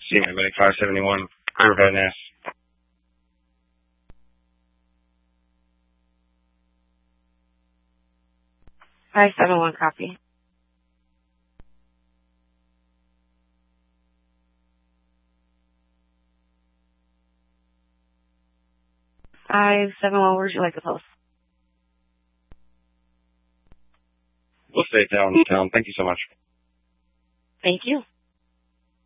See my buddy 571. Riverhead, Mass. 571 copy. 571, where'd you like the post? We'll stay down. Thank you so much. Thank you.